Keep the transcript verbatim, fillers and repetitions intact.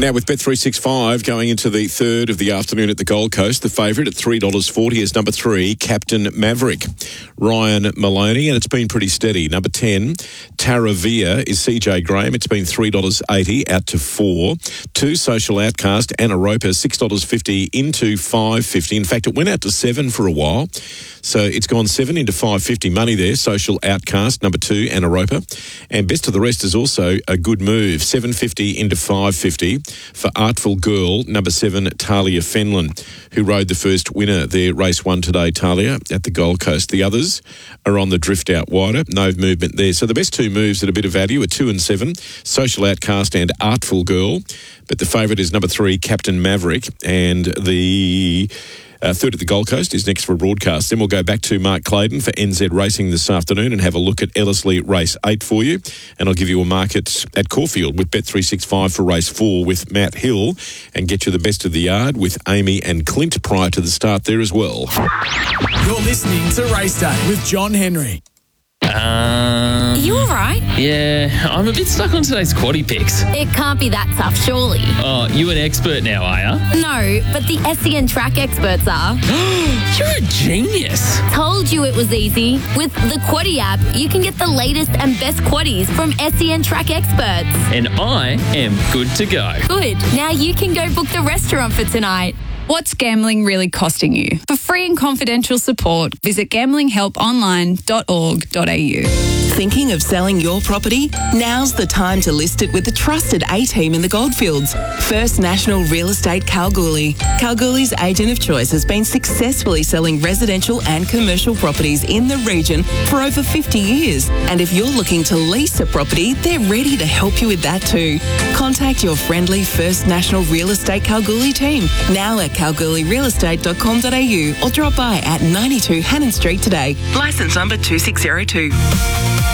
Now with Bet three sixty-five going into the third of the afternoon at the Gold Coast, the favourite at three dollars forty is number three, Captain Maverick, Ryan Maloney, and it's been pretty steady. Number ten, Taravia is C J Graham. It's been three dollars eighty out to four. Two, Social Outcast, Anna Roper, six dollars fifty into five dollars fifty. In fact, it went out to seven for a while. So it's gone seven into five dollars fifty money there. Social Outcast, number two, Anna Roper. And best of the rest is also a good move. seven dollars fifty into five dollars fifty for Artful Girl, number seven, Talia Fenlon, who rode the first winner there, race one today, Talia, at the Gold Coast. The others are on the drift out wider. No movement there. So the best two moves at a bit of value are two and seven, Social Outcast and Artful Girl. But the favourite is number three, Captain Maverick. And the Uh, third at the Gold Coast is next for broadcast. Then we'll go back to Mark Clayton for N Z Racing this afternoon and have a look at Ellerslie Race eight for you. And I'll give you a market at Caulfield with Bet three sixty-five for Race four with Matt Hill and get you the best of the yard with Amy and Clint prior to the start there as well. You're listening to Race Day with John Henry. Um, Are you all right? Yeah, I'm a bit stuck on today's quaddie picks. It can't be that tough, surely. Oh, you an expert now, are ya? No, but the S E N track experts are. You're a genius. Told you it was easy. With the Quaddie app, you can get the latest and best quaddies from S E N track experts. And I am good to go. Good. Now you can go book the restaurant for tonight. What's gambling really costing you? For free and confidential support, visit gambling help online dot org dot a u. Thinking of selling your property? Now's the time to list it with the trusted A-team in the Goldfields. First National Real Estate Kalgoorlie. Kalgoorlie's agent of choice has been successfully selling residential and commercial properties in the region for over fifty years. And if you're looking to lease a property, they're ready to help you with that too. Contact your friendly First National Real Estate Kalgoorlie team, now at kalgoorlie real estate dot com dot a u or drop by at ninety-two Hannon Street today. Licence number two six zero two.